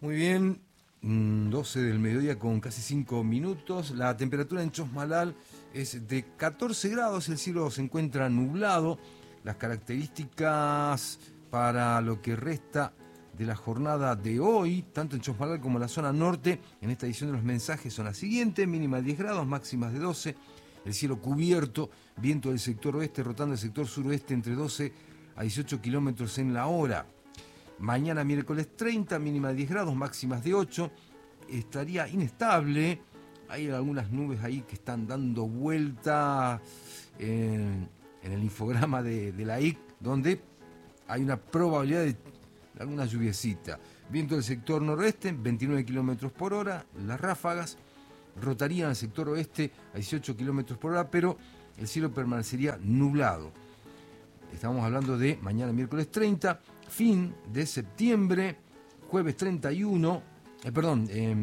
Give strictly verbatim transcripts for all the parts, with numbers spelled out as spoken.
Muy bien, doce del mediodía con casi cinco minutos. La temperatura en Chosmalal es de catorce grados, el cielo se encuentra nublado. Las características para lo que resta de la jornada de hoy, tanto en Chosmalal como en la zona norte, en esta edición de los mensajes son las siguientes: mínima de diez grados, máximas de doce, el cielo cubierto, viento del sector oeste rotando el sector suroeste entre doce a dieciocho kilómetros en la hora. Mañana miércoles treinta, mínima de diez grados, máximas de ocho, estaría inestable. Hay algunas nubes ahí que están dando vuelta en, en el infograma de, de la I C, donde hay una probabilidad de alguna lluviecita. Viento del sector noroeste, veintinueve kilómetros por hora, las ráfagas rotarían al sector oeste a dieciocho kilómetros por hora, pero el cielo permanecería nublado. Estamos hablando de mañana miércoles treinta, fin de septiembre, jueves treinta y uno, eh, perdón, eh,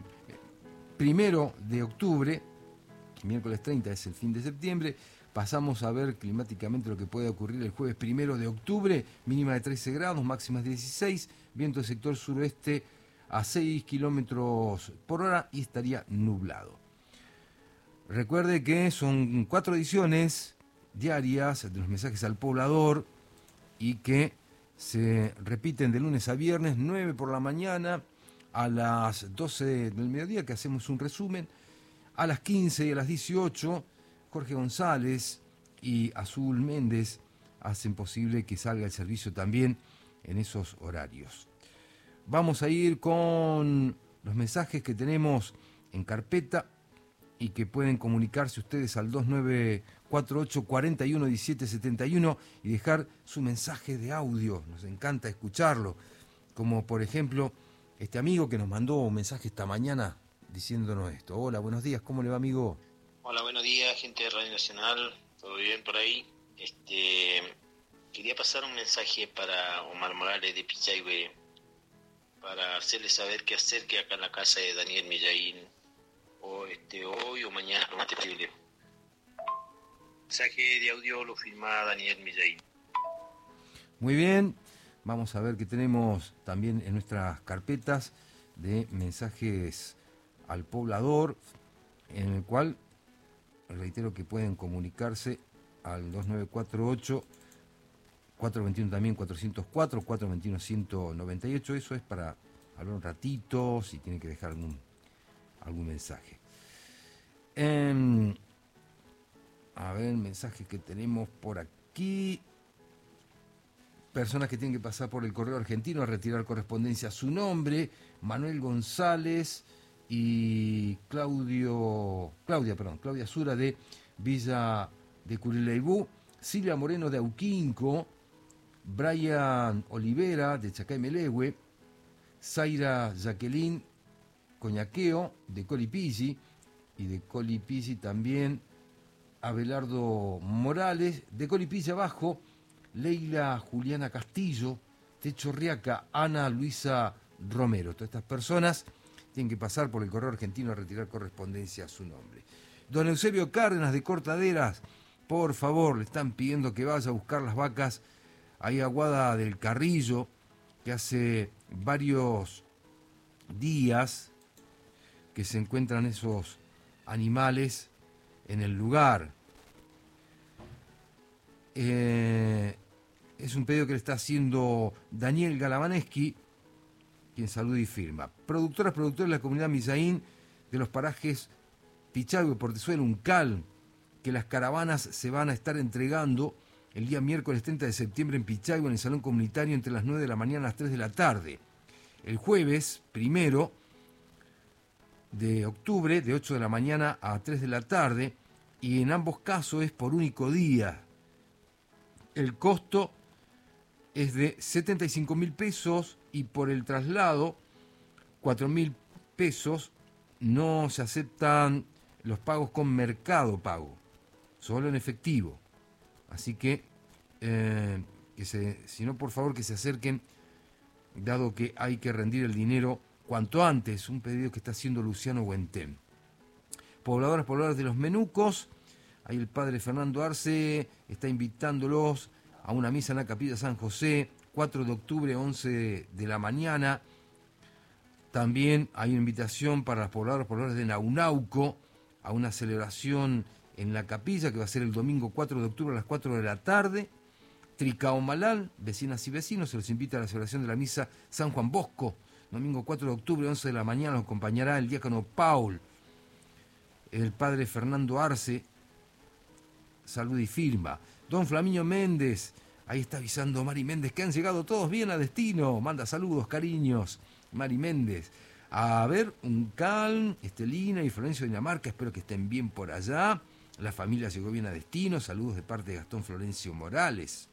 primero de octubre, miércoles treinta es el fin de septiembre. Pasamos a ver climáticamente lo que puede ocurrir el jueves primero de octubre, mínima de trece grados, máximas de dieciséis, viento del sector suroeste a seis kilómetros por hora y estaría nublado. Recuerde que son cuatro ediciones diarias de los mensajes al poblador y que se repiten de lunes a viernes, nueve por la mañana, a las doce del mediodía, que hacemos un resumen, a las quince y a las dieciocho, Jorge González y Azul Méndez hacen posible que salga el servicio también en esos horarios. Vamos a ir con los mensajes que tenemos en carpeta y que pueden comunicarse ustedes al dos nueve cuatro ocho, cuatro uno, uno siete siete uno y dejar su mensaje de audio. Nos encanta escucharlo. Como por ejemplo este amigo que nos mandó un mensaje esta mañana diciéndonos esto. Hola, buenos días, ¿cómo le va, amigo? Hola, buenos días, gente de Radio Nacional. ¿Todo bien por ahí? Este, quería pasar un mensaje para Omar Morales de Pichayhue, para hacerle saber qué hacer que acá en la casa de Daniel Millaín, o este, hoy o mañana, lo más posible. Mensaje de audio lo firma Daniel Millaín. Muy bien, vamos a ver qué tenemos también en nuestras carpetas de mensajes al poblador, en el cual reitero que pueden comunicarse al dos nueve cuatro ocho, cuatro dos uno también cuatrocientos cuatro, cuatro dos uno, ciento noventa y ocho. Eso es para hablar un ratito, si tienen que dejar algún, algún mensaje. Eh, a ver, mensajes que tenemos por aquí. Personas que tienen que pasar por el correo argentino a retirar correspondencia a su nombre. Manuel González y Claudio, Claudia, perdón, Claudia Sura de Villa de Curileibú, Silvia Moreno de Auquinco, Brian Olivera de Chacaimelegüe, Zaira Jacqueline Coñaqueo de Colipilli y de Colipilli también Abelardo Morales, de Colipilli abajo, Leila Juliana Castillo, de Chorriaca, Ana Luisa Romero. Todas estas personas tienen que pasar por el correo argentino a retirar correspondencia a su nombre. Don Eusebio Cárdenas de Cortaderas, por favor, le están pidiendo que vaya a buscar las vacas ahí a Guada del Carrillo, que hace varios días que se encuentran esos animales en el lugar. Eh, es un pedido que le está haciendo Daniel Galavaneschi, quien saluda y firma. Productoras, productores de la comunidad Millaín de los parajes Pichayhue, Portezuelo, Uncal, que las caravanas se van a estar entregando el día miércoles treinta de septiembre en Pichayhue, en el Salón Comunitario, entre las nueve de la mañana a las tres de la tarde. El jueves primero de octubre, de ocho de la mañana a tres de la tarde, y en ambos casos es por único día. El costo es de setenta y cinco mil pesos y por el traslado cuatro mil pesos. No se aceptan los pagos con Mercado Pago, solo en efectivo. Así que, eh, que se, si no, por favor, que se acerquen, dado que hay que rendir el dinero cuanto antes. Un pedido que está haciendo Luciano Huentén. Pobladoras, pobladores de los Menucos, ahí el padre Fernando Arce está invitándolos a una misa en la Capilla San José, cuatro de octubre, once de la mañana. También hay una invitación para los pobladores y pobladores de Naunauco a una celebración en la capilla que va a ser el domingo cuatro de octubre a las cuatro de la tarde. Tricaomalal, vecinas y vecinos, se los invita a la celebración de la misa San Juan Bosco, domingo cuatro de octubre, once de la mañana, nos acompañará el diácono Paul, el padre Fernando Arce, salud y firma. Don Flaminio Méndez, ahí está avisando Mari Méndez que han llegado todos bien a destino, manda saludos, cariños, Mari Méndez. A ver, un calm, Estelina y Florencio de Dinamarca, espero que estén bien por allá. La familia llegó bien a destino, saludos de parte de Gastón Florencio Morales.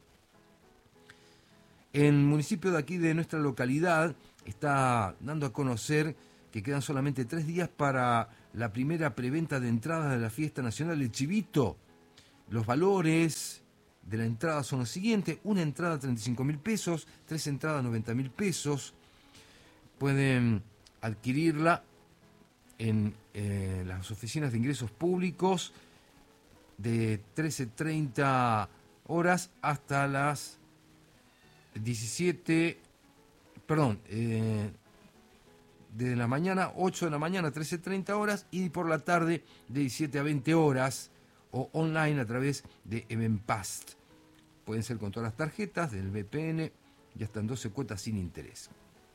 En el municipio de aquí de nuestra localidad está dando a conocer que quedan solamente tres días para la primera preventa de entradas de la Fiesta Nacional del Chivito. Los valores de la entrada son los siguientes: una entrada treinta y cinco mil pesos, tres entradas noventa mil pesos. Pueden adquirirla en eh, las oficinas de ingresos públicos de trece treinta horas hasta las diecisiete, perdón, eh, de la mañana, ocho de la mañana, trece treinta horas, y por la tarde de diecisiete a veinte horas, o online a través de Evenpast. Pueden ser con todas las tarjetas del V P N y hasta en doce cuotas sin interés.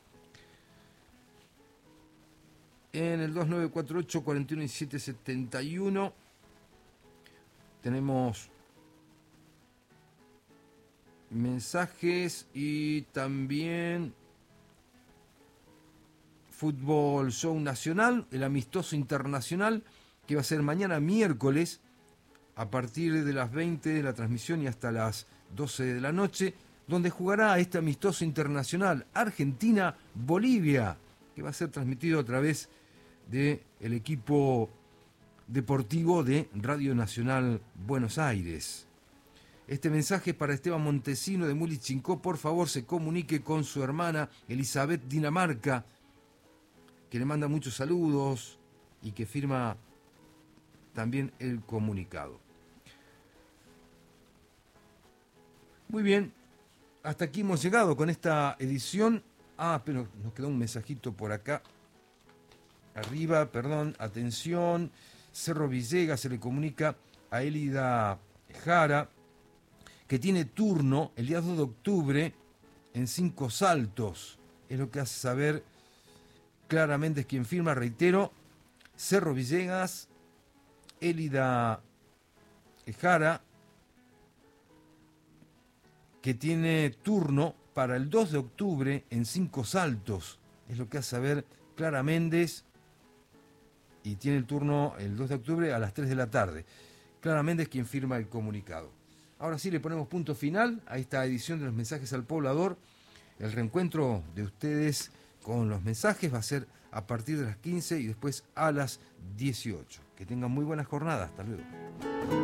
En el dos nueve cuatro ocho, cuatro uno diecisiete setenta y uno tenemos mensajes y también fútbol show nacional, el amistoso internacional que va a ser mañana miércoles a partir de las veinte de la transmisión y hasta las doce de la noche, donde jugará este amistoso internacional Argentina-Bolivia, que va a ser transmitido a través del equipo deportivo de Radio Nacional Buenos Aires. Este mensaje es para Esteban Montesino de Mulichincó. Por favor, se comunique con su hermana Elizabeth Dinamarca, que le manda muchos saludos y que firma también el comunicado. Muy bien, hasta aquí hemos llegado con esta edición. Ah, pero nos quedó un mensajito por acá. Arriba, perdón, atención. Cerro Villegas se le comunica a Elida Jara que tiene turno el día dos de octubre en Cinco Saltos. Es lo que hace saber claramente, es quien firma, reitero, Cerro Villegas, Elida Jara, que tiene turno para el dos de octubre en Cinco Saltos. Es lo que hace saber Clara Méndez, y tiene el turno el dos de octubre a las tres de la tarde. Clara Méndez quien firma el comunicado. Ahora sí le ponemos punto final a esta edición de los mensajes al poblador. El reencuentro de ustedes con los mensajes va a ser a partir de las quince y después a las dieciocho. Que tengan muy buena jornada. Hasta luego.